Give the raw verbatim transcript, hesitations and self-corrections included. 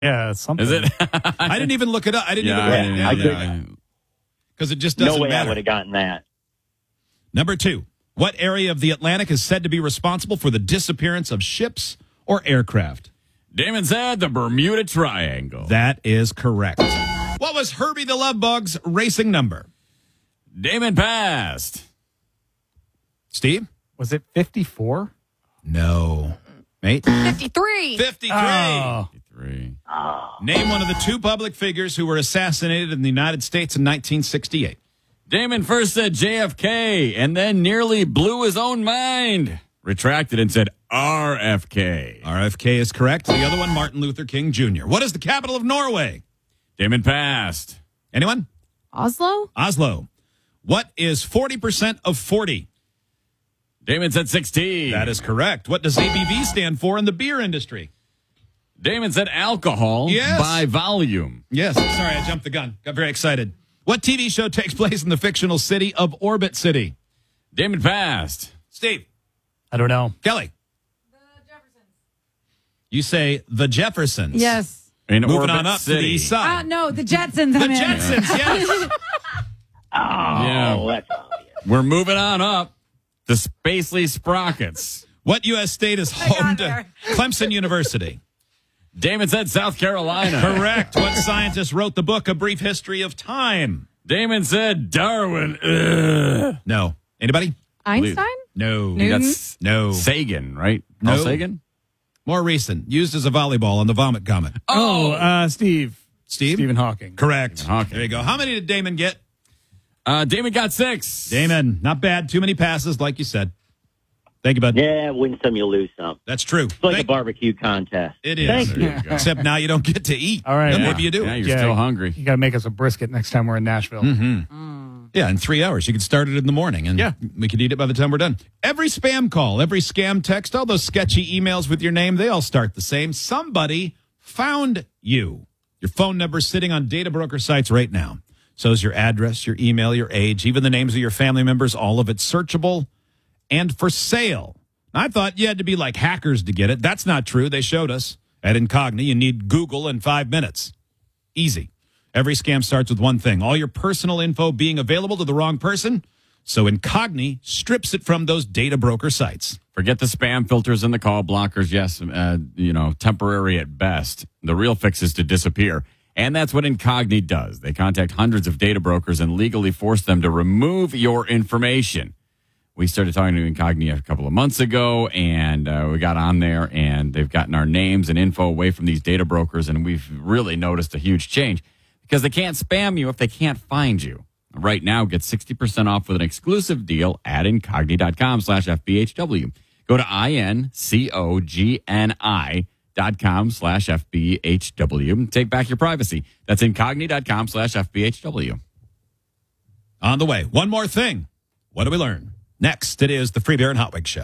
Yeah, something. Is it? I didn't even look it up. I didn't Yeah, even I look it didn't- down. yeah, Because it just doesn't No way I matter. would have gotten that. Number two, what area of the Atlantic is said to be responsible for the disappearance of ships or aircraft? Damon said the Bermuda Triangle. That is correct. What was Herbie the Love Bug's racing number? Damon passed. Steve? Was it fifty-four? No. Mate? fifty-three. fifty-three. Oh. Three. Name one of the two public figures who were assassinated in the United States in nineteen sixty-eight. Damon first said J F K and then nearly blew his own mind. Retracted and said R F K. R F K is correct. The other one, Martin Luther King Junior What is the capital of Norway? Damon passed. Anyone? Oslo? Oslo. What is forty percent of forty? Damon said sixteen. That is correct. What does A B V stand for in the beer industry? Damon said alcohol Yes. by volume. Yes. Sorry, I jumped the gun. Got very excited. What T V show takes place in the fictional city of Orbit City? Damon passed. Steve. I don't know. Kelly. The Jeffersons. You say the Jeffersons. Yes. In Moving Orbit on up City. to the east Uh, side. no, the Jetsons. the I meant. Jetsons, yes. Oh, Yeah. that's obvious. We're moving on up to Spacely Sprockets. What U S state is I home got to there. Clemson University? Damon said South Carolina. Correct. What scientist wrote the book A Brief History of Time? Damon said Darwin. Ugh. No. Anybody? Einstein? No. Newton? That's No. Sagan, right? Carl No. Sagan? More recent. Used as a volleyball on the Vomit Comet. Oh, uh, Steve. Steve? Stephen Hawking. Correct. Stephen Hawking. There you go. How many did Damon get? Uh, Damon got six. Damon, not bad. Too many passes, like you said. Thank you, bud. Yeah, win some, you lose some. That's true. It's like Thank- a barbecue contest. It is. Thank There you. you go. Except now you don't get to eat. All right. Then Yeah. maybe you do. Yeah, you're Yeah. still hungry. You got to make us a brisket next time we're in Nashville. Yeah, in three hours. You could start it in the morning, and Yeah. we could eat it by the time we're done. Every spam call, every scam text, all those sketchy emails with your name, they all start the same. Somebody found you. Your phone number's sitting on data broker sites right now. So is your address, your email, your age, even the names of your family members, all of it searchable and for sale. I thought you had to be like hackers to get it. That's not true. They showed us at Incogni. You need Google in five minutes. Easy. Every scam starts with one thing. All your personal info being available to the wrong person. So Incogni strips it from those data broker sites. Forget the spam filters and the call blockers. Yes, uh, you know, temporary at best. The real fix is to disappear. And that's what Incogni does. They contact hundreds of data brokers and legally force them to remove your information. We started talking to Incogni a couple of months ago, and uh, we got on there, and they've gotten our names and info away from these data brokers, and we've really noticed a huge change because they can't spam you if they can't find you. Right now, get sixty percent off with an exclusive deal at incogni.com slash FBHW. Go to I-N-C-O-G-N-I dot com slash FBHW. Take back your privacy. That's incogni.com slash FBHW. On the way. One more thing. What do we learn? Next, it is the Free Beer and Hot Wings Show.